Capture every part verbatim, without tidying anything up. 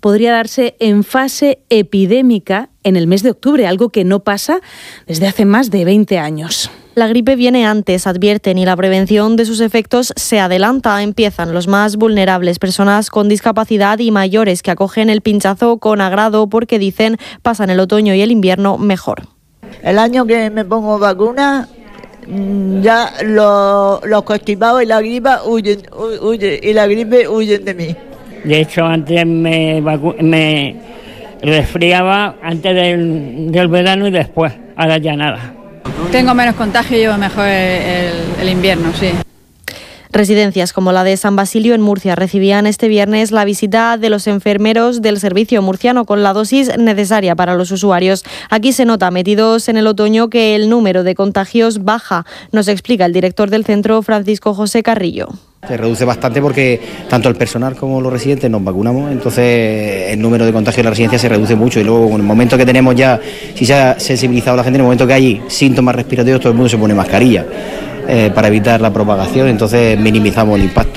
podría darse en fase epidémica en el mes de octubre, algo que no pasa desde hace más de veinte años. La gripe viene antes, advierten, y la prevención de sus efectos se adelanta. Empiezan los más vulnerables, personas con discapacidad y mayores que acogen el pinchazo con agrado porque dicen pasan el otoño y el invierno mejor. El año que me pongo vacuna, ya los, los constipados y la gripa huyen, huyen, y la gripe huyen de mí. De hecho, antes me, vacu- me resfriaba antes del, del verano y después, ahora ya nada. Tengo menos contagio y llevo mejor el, el invierno, sí. Residencias como la de San Basilio en Murcia recibían este viernes la visita de los enfermeros del servicio murciano con la dosis necesaria para los usuarios. Aquí se nota, metidos en el otoño, que el número de contagios baja. Nos explica el director del centro, Francisco José Carrillo. Se reduce bastante porque tanto el personal como los residentes nos vacunamos, entonces el número de contagios en la residencia se reduce mucho y luego en el momento que tenemos ya, si se ha sensibilizado la gente, en el momento que hay síntomas respiratorios todo el mundo se pone mascarilla eh, para evitar la propagación, entonces minimizamos el impacto.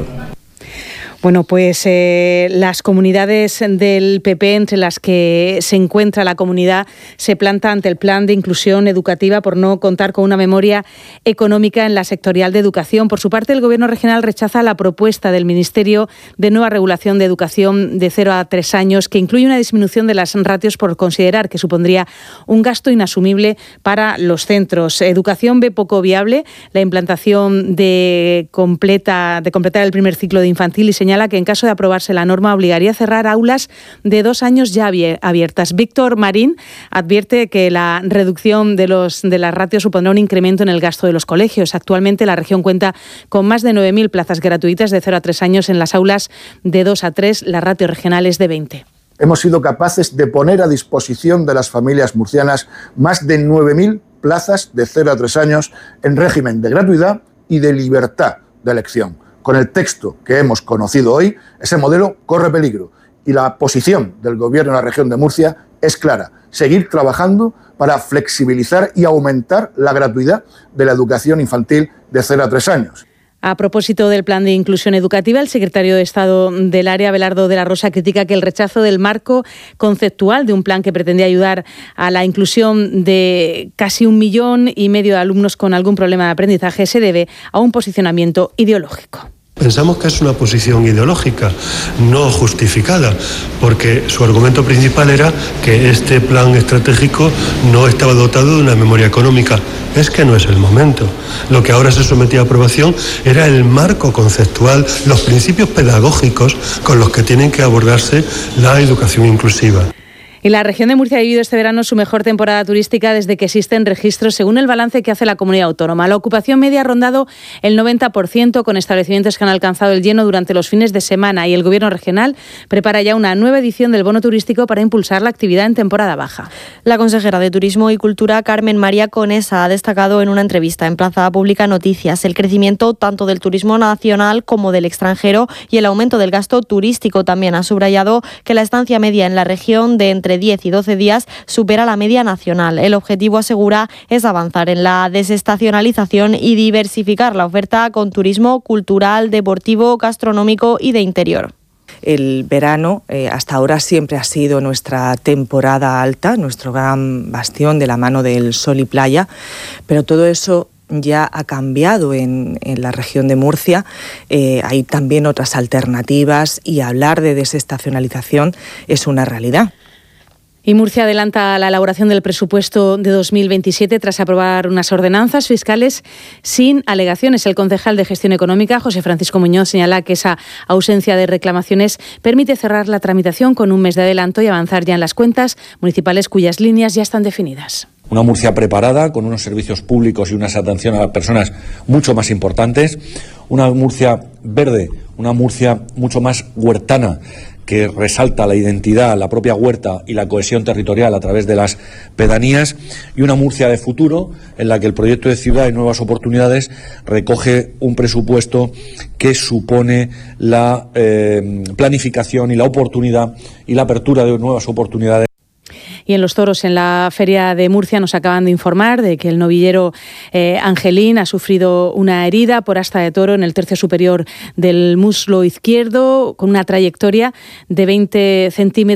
Bueno, pues eh, las comunidades del P P, entre las que se encuentra la comunidad, se planta ante el plan de inclusión educativa por no contar con una memoria económica en la sectorial de educación. Por su parte, el Gobierno regional rechaza la propuesta del Ministerio de nueva regulación de educación de cero a tres años, que incluye una disminución de las ratios por considerar que supondría un gasto inasumible para los centros. Educación ve poco viable la implantación de, completa, de completar el primer ciclo de infantil y señala que en caso de aprobarse la norma obligaría a cerrar aulas de dos años ya abiertas. Víctor Marín advierte que la reducción de, los, de las ratios supondrá un incremento en el gasto de los colegios. Actualmente la región cuenta con más de nueve mil plazas gratuitas de cero a tres años en las aulas de dos a tres. La ratio regional es de veinte. Hemos sido capaces de poner a disposición de las familias murcianas más de nueve mil plazas de cero a tres años en régimen de gratuidad y de libertad de elección. Con el texto que hemos conocido hoy, ese modelo corre peligro y la posición del Gobierno de la región de Murcia es clara: seguir trabajando para flexibilizar y aumentar la gratuidad de la educación infantil de cero a tres años. A propósito del plan de inclusión educativa, el secretario de Estado del área, Abelardo de la Rosa, critica que el rechazo del marco conceptual de un plan que pretendía ayudar a la inclusión de casi un millón y medio de alumnos con algún problema de aprendizaje se debe a un posicionamiento ideológico. Pensamos que es una posición ideológica, no justificada, porque su argumento principal era que este plan estratégico no estaba dotado de una memoria económica. Es que no es el momento. Lo que ahora se sometía a aprobación era el marco conceptual, los principios pedagógicos con los que tienen que abordarse la educación inclusiva. Y la región de Murcia ha vivido este verano su mejor temporada turística desde que existen registros, según el balance que hace la comunidad autónoma. La ocupación media ha rondado el noventa por ciento, con establecimientos que han alcanzado el lleno durante los fines de semana, y el Gobierno regional prepara ya una nueva edición del bono turístico para impulsar la actividad en temporada baja. La consejera de Turismo y Cultura, Carmen María Conesa, ha destacado en una entrevista en Plaza Pública Noticias el crecimiento tanto del turismo nacional como del extranjero y el aumento del gasto turístico. También ha subrayado que la estancia media en la región de entre diez y doce días supera la media nacional. El objetivo, asegura, es avanzar en la desestacionalización y diversificar la oferta con turismo cultural, deportivo, gastronómico y de interior. El verano eh, hasta ahora siempre ha sido nuestra temporada alta, nuestro gran bastión de la mano del sol y playa, pero todo eso ya ha cambiado en, en la región de Murcia. Eh, hay también otras alternativas y hablar de desestacionalización es una realidad. Y Murcia adelanta la elaboración del presupuesto de dos mil veintisiete tras aprobar unas ordenanzas fiscales sin alegaciones. El concejal de Gestión Económica, José Francisco Muñoz, señala que esa ausencia de reclamaciones permite cerrar la tramitación con un mes de adelanto y avanzar ya en las cuentas municipales cuyas líneas ya están definidas. Una Murcia preparada, con unos servicios públicos y una atención a las personas mucho más importantes. Una Murcia verde, una Murcia mucho más huertana, que resalta la identidad, la propia huerta y la cohesión territorial a través de las pedanías, y una Murcia de futuro en la que el proyecto de ciudad y nuevas oportunidades recoge un presupuesto que supone la eh, planificación y la oportunidad y la apertura de nuevas oportunidades. Y en los toros, en la Feria de Murcia, nos acaban de informar de que el novillero eh, Angelín ha sufrido una herida por asta de toro en el tercio superior del muslo izquierdo, con una trayectoria de veinte centímetros.